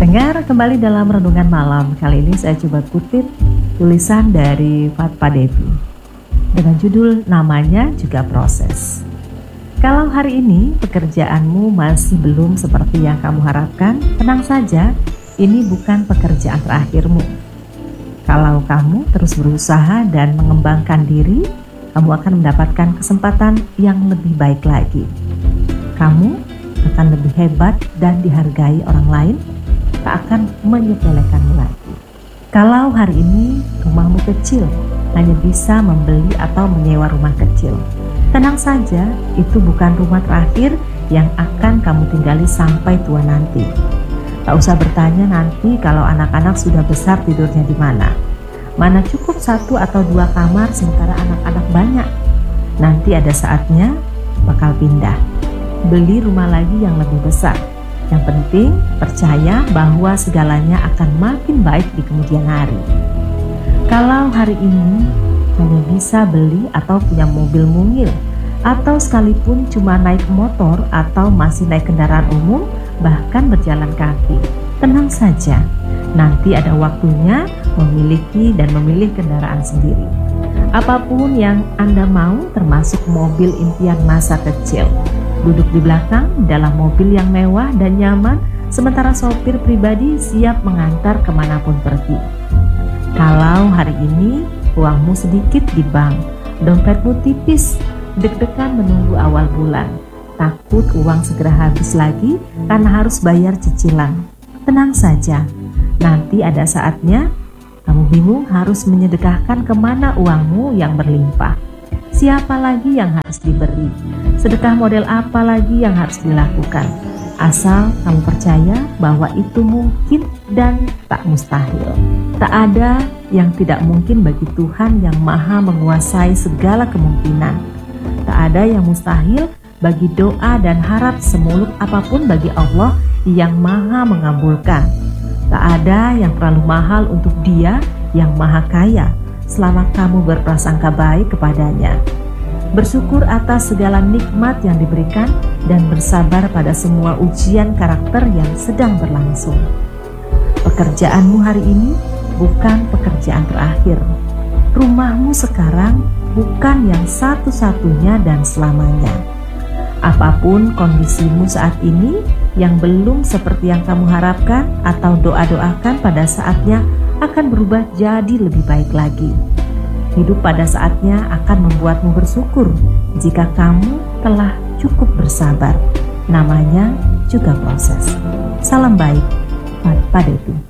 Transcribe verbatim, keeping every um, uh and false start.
Dengar kembali dalam renungan malam. Kali ini saya coba kutip tulisan dari Fatpa Devi dengan judul namanya juga proses. Kalau hari ini pekerjaanmu masih belum seperti yang kamu harapkan, tenang saja, ini bukan pekerjaan terakhirmu. Kalau kamu terus berusaha dan mengembangkan diri, kamu akan mendapatkan kesempatan yang lebih baik lagi. Kamu akan lebih hebat dan dihargai orang lain, tak akan menyepelekanmu lagi. Kalau hari ini rumahmu kecil, hanya bisa membeli atau menyewa rumah kecil, tenang saja, itu bukan rumah terakhir yang akan kamu tinggali sampai tua nanti. Tak usah bertanya nanti kalau anak-anak sudah besar tidurnya di mana. Mana cukup satu atau dua kamar sementara anak-anak banyak. Nanti ada saatnya bakal pindah, beli rumah lagi yang lebih besar. Yang penting percaya bahwa segalanya akan makin baik di kemudian hari. Kalau hari ini hanya bisa beli atau punya mobil mungil, atau sekalipun cuma naik motor atau masih naik kendaraan umum, bahkan berjalan kaki, tenang saja, nanti ada waktunya memiliki dan memilih kendaraan sendiri. Apapun yang Anda mau, termasuk mobil impian masa kecil, duduk di belakang dalam mobil yang mewah dan nyaman, sementara sopir pribadi siap mengantar kemanapun pergi. Kalau hari ini uangmu sedikit di bank, dompetmu tipis, deg-degan menunggu awal bulan, takut uang segera habis lagi karena harus bayar cicilan, tenang saja, nanti ada saatnya kamu bingung harus menyedekahkan kemana uangmu yang berlimpah. Siapa lagi yang harus diberi? Sedekah model apa lagi yang harus dilakukan? Asal kamu percaya bahwa itu mungkin dan tak mustahil. Tak ada yang tidak mungkin bagi Tuhan yang maha menguasai segala kemungkinan. Tak ada yang mustahil bagi doa dan harap semuluk apapun bagi Allah yang maha mengabulkan. Tak ada yang terlalu mahal untuk Dia yang maha kaya selama kamu berprasangka baik kepadanya. Bersyukur atas segala nikmat yang diberikan dan bersabar pada semua ujian karakter yang sedang berlangsung. Pekerjaanmu hari ini bukan pekerjaan terakhir. Rumahmu sekarang bukan yang satu-satunya dan selamanya. Apapun kondisimu saat ini yang belum seperti yang kamu harapkan atau doa-doakan, pada saatnya akan berubah jadi lebih baik lagi. Hidup pada saatnya akan membuatmu bersyukur jika kamu telah cukup bersabar. Namanya juga proses. Salam baik, Fatpa Devi.